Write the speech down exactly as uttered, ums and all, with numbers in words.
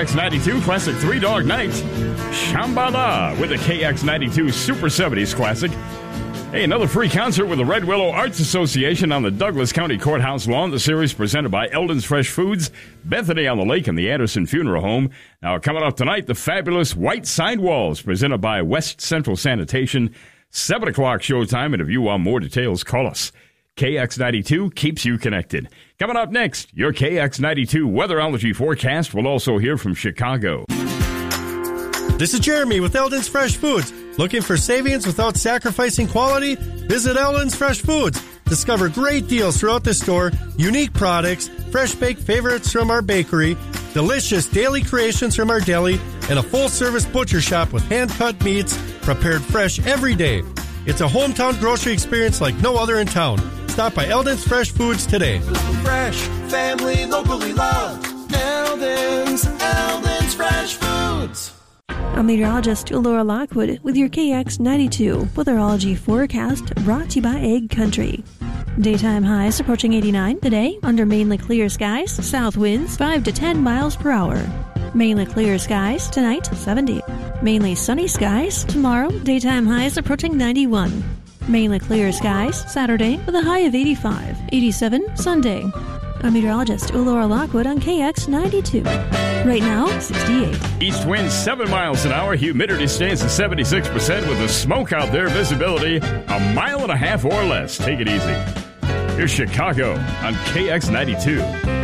X ninety-two Classic Three Dog Night. Shambhala with the K X ninety-two Super seventies Classic. Hey, another free concert with the Red Willow Arts Association on the Douglas County Courthouse lawn. The series presented by Eldon's Fresh Foods, Bethany on the Lake, and the Anderson Funeral Home. Now, coming up tonight, the fabulous White Sidewalls presented by West Central Sanitation. seven o'clock showtime, and if you want more details, call us. K X ninety-two keeps you connected. Coming up next, your K X ninety-two weatherology forecast. We'll also hear from Chicago. This is Jeremy with Eldon's Fresh Foods. Looking for savings without sacrificing quality? Visit Eldon's Fresh Foods. Discover great deals throughout the store, unique products, fresh baked favorites from our bakery, delicious daily creations from our deli, and a full-service butcher shop with hand-cut meats prepared fresh every day. It's a hometown grocery experience like no other in town. Stop by Eldon's Fresh Foods today. Fresh, family, locally loved. Eldon's, Eldon's Fresh Foods. I'm meteorologist Laura Lockwood with your K X ninety-two weatherology forecast brought to you by Egg Country. Daytime highs approaching eighty-nine today under mainly clear skies, south winds five to ten miles per hour. Mainly clear skies tonight, seventy. Mainly sunny skies tomorrow, daytime highs approaching ninety-one. Mainly clear skies Saturday with a high of eighty-five. eighty-seven Sunday. I'm meteorologist Laura Lockwood on K X ninety-two. Right now, sixty-eight. East winds seven miles an hour. Humidity stands at seventy-six percent with the smoke out there. Visibility a mile and a half or less. Take it easy. Here's Chicago on K X ninety-two.